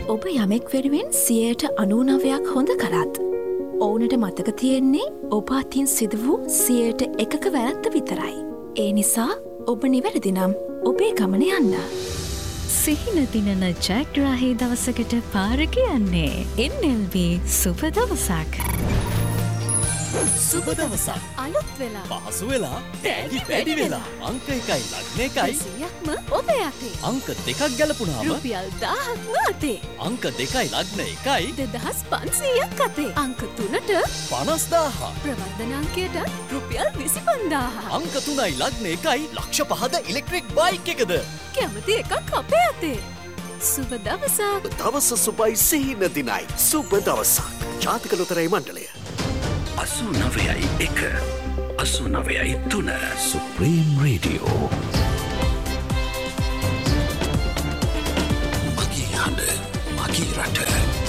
ඔබ යමෙක් වෙනුවෙන් 99%ක් හොඳ කරත් ඔවුනට මතක තියෙන්නේ ඔබ අතින් සිදු වූ 1%ක වැරැද්ද විතරයි. ඒ නිසා ඔබ නිවැරදි නම් ඔබේ ගමන යන්න. සිහින දිනන ජයග්‍රාහී දවසකට පාර කියන්නේ NLB සුබ දවසක්. සුබ දවසක් අලුත් වෙලා පහසු වෙලා තෑගි වැඩි වෙලා අංක 1යි ලග්න 1යි 100ක්ම ඔබේ අතේ. අංක 2ක් ගැලපුණාම රුපියල් 1000ක්ම අතේ. අංක 2යි ලග්න 1යි 2500ක් අතේ. අංක 3ට 50000 ප්‍රවර්ධන අංකයට රුපියල් 25000. අංක 3යි ලග්න 1යි ලක්ෂ 5ද ඉලෙක්ට්‍රික් බයික් එකද කැමති එකක් අපේ අතේ. සුබ දවසක්. දවස සුබයි සිහින දිනයි සුබ දවසක්. ජාතික ලොතරැයි මණ්ඩලය 89.1 89.3 Supreme Radio මගේ හඬ මගේ රට